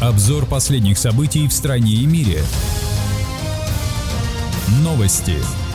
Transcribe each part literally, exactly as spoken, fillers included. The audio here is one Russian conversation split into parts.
Обзор последних событий в стране и мире. Новости.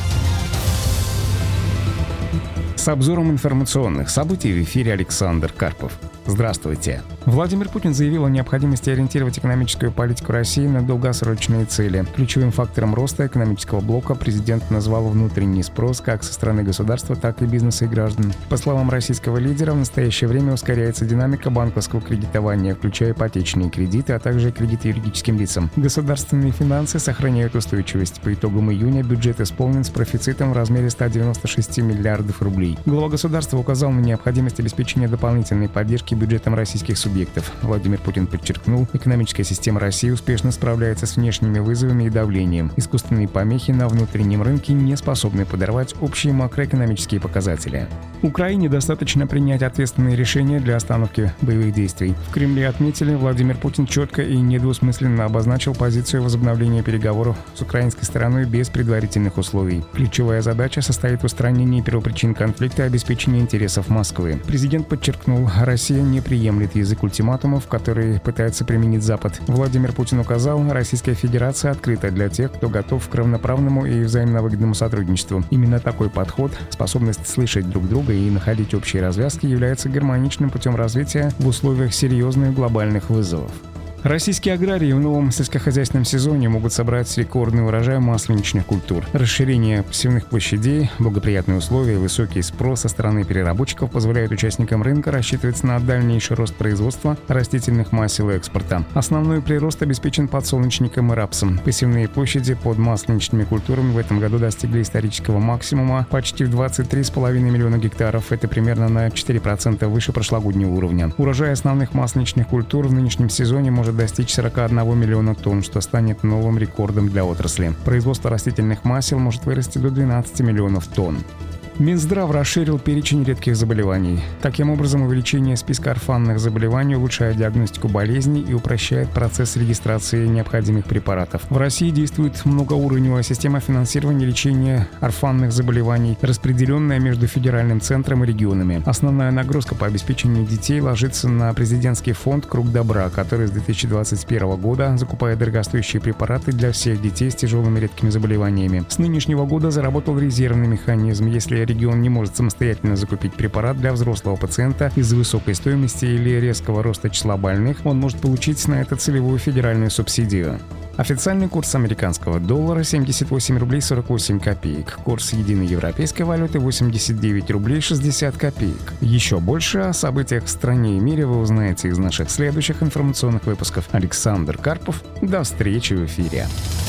С обзором информационных событий в эфире Александр Карпов. Здравствуйте. Владимир Путин заявил о необходимости ориентировать экономическую политику России на долгосрочные цели. Ключевым фактором роста экономического блока президент назвал внутренний спрос как со стороны государства, так и бизнеса и граждан. По словам российского лидера, в настоящее время ускоряется динамика банковского кредитования, включая ипотечные кредиты, а также кредиты юридическим лицам. Государственные финансы сохраняют устойчивость. По итогам июня бюджет исполнен с профицитом в размере ста девяноста шести миллиардов рублей. Глава государства указал на необходимость обеспечения дополнительной поддержки бюджетом российских субъектов. Владимир Путин подчеркнул, экономическая система России успешно справляется с внешними вызовами и давлением. Искусственные помехи на внутреннем рынке не способны подорвать общие макроэкономические показатели. Украине достаточно принять ответственные решения для остановки боевых действий. В Кремле отметили, Владимир Путин четко и недвусмысленно обозначил позицию возобновления переговоров с украинской стороной без предварительных условий. Ключевая задача состоит в устранении первопричин конфликта и обеспечении интересов Москвы. Президент подчеркнул, Россия не приемлет язык ультиматумов, которые пытается применить Запад. Владимир Путин указал, Российская Федерация открыта для тех, кто готов к равноправному и взаимно выгодному сотрудничеству. Именно такой подход, способность слышать друг друга и находить общие развязки, является гармоничным путем развития в условиях серьезных глобальных вызовов. Российские аграрии в новом сельскохозяйственном сезоне могут собрать рекордный урожай масленичных культур. Расширение посевных площадей, благоприятные условия и высокий спрос со стороны переработчиков позволяют участникам рынка рассчитывать на дальнейший рост производства растительных масел и экспорта. Основной прирост обеспечен подсолнечником и рапсом. Посевные площади под масленичными культурами в этом году достигли исторического максимума почти в двадцать три целых пять десятых миллиона гектаров. Это примерно на четыре процента выше прошлогоднего уровня. Урожай основных масленичных культур в нынешнем сезоне может достичь сорока одного миллиона тонн, что станет новым рекордом для отрасли. Производство растительных масел может вырасти до двенадцати миллионов тонн. Минздрав расширил перечень редких заболеваний. Таким образом, увеличение списка орфанных заболеваний улучшает диагностику болезней и упрощает процесс регистрации необходимых препаратов. В России действует многоуровневая система финансирования лечения орфанных заболеваний, распределенная между федеральным центром и регионами. Основная нагрузка по обеспечению детей ложится на президентский фонд «Круг добра», который с две тысячи двадцать первого года закупает дорогостоящие препараты для всех детей с тяжелыми редкими заболеваниями. С нынешнего года заработал резервный механизм. Если регион не может самостоятельно закупить препарат для взрослого пациента из-за высокой стоимости или резкого роста числа больных, он может получить на это целевую федеральную субсидию. Официальный курс американского доллара – семьдесят восемь рублей сорок восемь копеек. Курс единой европейской валюты – восемьдесят девять рублей шестьдесят копеек. Еще больше о событиях в стране и мире вы узнаете из наших следующих информационных выпусков. Александр Карпов. До встречи в эфире.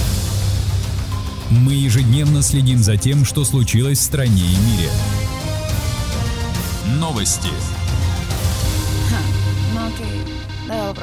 Мы ежедневно следим за тем, что случилось в стране и мире. Новости. No, que...